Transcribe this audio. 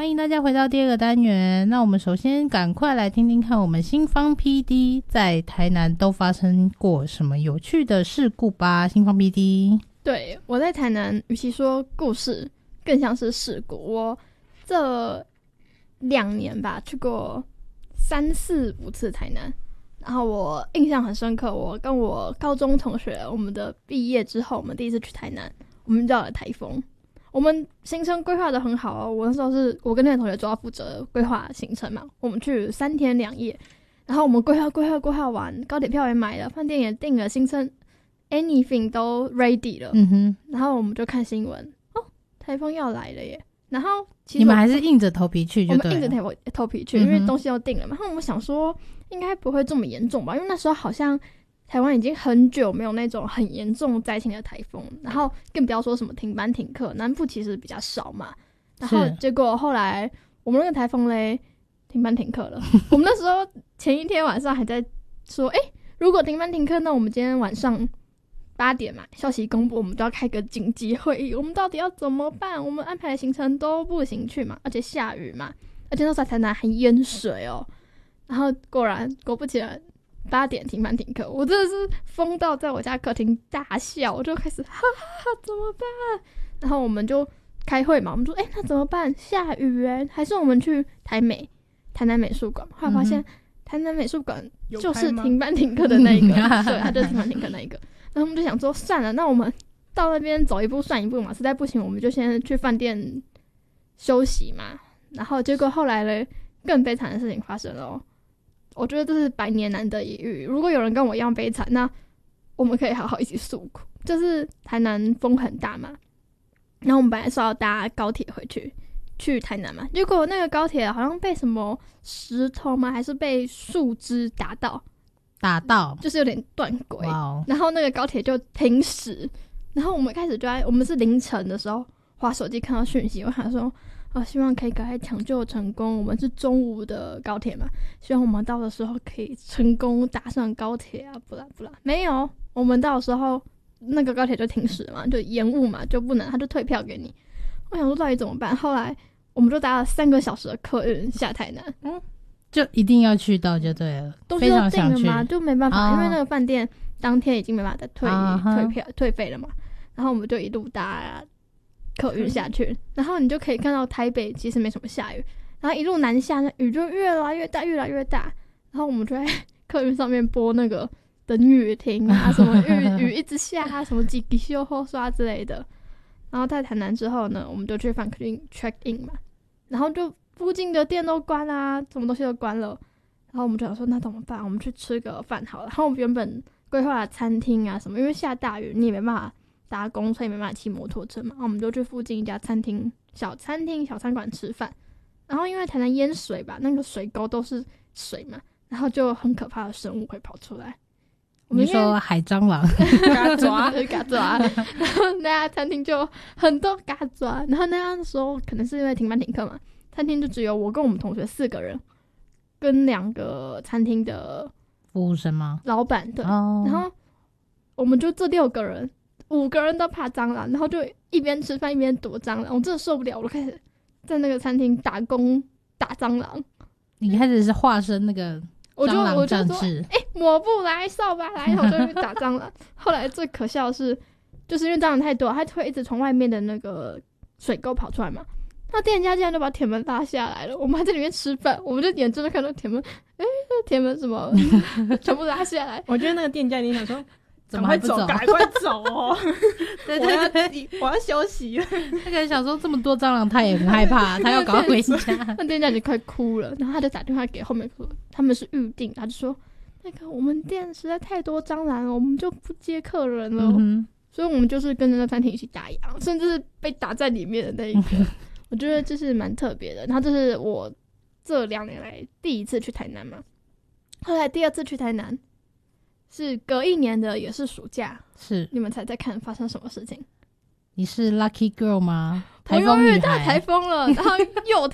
欢迎大家回到第二个单元。那我们首先赶快来听听看我们新芳 PD 在台南都发生过什么有趣的事故吧。新芳 PD， 对，我在台南与其说故事更像是事故。我这2年吧去过3、4、5次台南，然后我印象很深刻，我跟我高中同学我们的毕业之后，我们第一次去台南，我们遇到了台风。我们行程规划的很好哦，我那时候是我跟那个同学主要负责规划行程嘛，我们去3天2夜，然后我们规划完，高铁票也买了，饭店也订了，行程 anything 都 ready 了，然后我们就看新闻，哦，台风要来了耶。然后其实你们还是硬着头皮去就对了。 我们硬着头皮去，因为东西都订了嘛。然后我们想说应该不会这么严重吧，因为那时候好像台湾已经很久没有那种很严重灾情的台风，然后更不要说什么停班停课，南部其实比较少嘛。然后结果后来我们那个台风嘞停班停课了。我们那时候前一天晚上还在说，如果停班停课，那我们今天晚上8点嘛，消息公布，我们就要开个紧急会议，我们到底要怎么办？我们安排的行程都不行去嘛，而且下雨嘛，而且那时候台南还淹水哦。然后果不其然，8点停班停课，我真的是疯到在我家客厅大笑，我就开始哈哈哈怎么办？然后我们就开会嘛，我们说那怎么办？下雨还是我们去台南美术馆？后来发现台南美术馆就是停班停课的那一个，对，它就是停班停课那一个。然后我们就想说算了，那我们到那边走一步算一步嘛，实在不行我们就先去饭店休息嘛。然后结果后来呢，更悲惨的事情发生了哦。我觉得这是100年难得一遇，如果有人跟我一样悲惨，那我们可以好好一起诉苦。就是台南风很大嘛，然后我们本来是要搭高铁回去台南嘛，结果那个高铁好像被什么石头吗还是被树枝打到，就是有点断轨，然后那个高铁就停驶。然后我们开始我们是凌晨的时候滑手机看到讯息，我想说希望可以赶快抢救成功。我们是中午的高铁嘛，希望我们到的时候可以成功搭上高铁啊，不然没有，我们到的时候那个高铁就停驶嘛，就延误嘛，就不能，他就退票给你。我想说到底怎么办？后来我们就搭了3个小时的客运下台南， 就一定要去到就对了， 东西都订了嘛，就没办法，因为那个饭店当天已经没办法再退费了嘛。然后我们就一路搭客运下去，然后你就可以看到台北其实没什么下雨，然后一路南下，那雨就越来越大，然后我们就在客运上面播那个等雨停啊，什么雨一直下啊，什么几修后刷之类的。然后在台南之后呢，我们就去饭店 check in 嘛，然后就附近的店都关啦，什么东西都关了。然后我们就想说那怎么办？我们去吃个饭好了。然后我们原本规划的餐厅啊什么，因为下大雨你也没办法搭公车，也没办法骑摩托车嘛，然后我们就去附近一家小餐馆吃饭。然后因为台南淹水吧，那个水沟都是水嘛，然后就很可怕的生物会跑出来。 你说海蟑螂嘎抓然后那家餐厅就很多嘎抓，然后那样时候可能是因为停班停课嘛，餐厅就只有我跟我们同学4个人跟2个餐厅的服务生吗？ 老板，对，然后我们就这6个人5个人都怕蟑螂，然后就一边吃饭一边躲蟑螂，我真的受不了，我就开始在那个餐厅打工打蟑螂。 你开始是化身那个蟑螂战士， 抹布来，扫把来，然后我就去打蟑螂。后来最可笑的是，就是因为蟑螂太多，它会一直从外面的那个水沟跑出来嘛。那店家竟然就把铁门拉下来了，我们还在里面吃饭，我们就眼睁睁看到铁门，铁门什么全部拉下来。 我觉得那个店家一定想说， 怎么还不走？ 赶快走哦！ 对， 我要休息了。 他可能想说这么多蟑螂，他也很害怕，他要赶快回家。 那店家已经快哭了，然后他就打电话给后面说他们是预定，他就说那个我们店实在太多蟑螂了，我们就不接客人了。所以我们就是跟着那餐厅一起打烊，甚至是被打在里面的那一个。我觉得这是蛮特别的。然后这是我这2年来第一次去台南嘛，后来第2次去台南是隔1年的，也是暑假。 是你们猜猜看发生什么事情？ 你是 lucky girl 吗？ 台风遇到台风了，然后又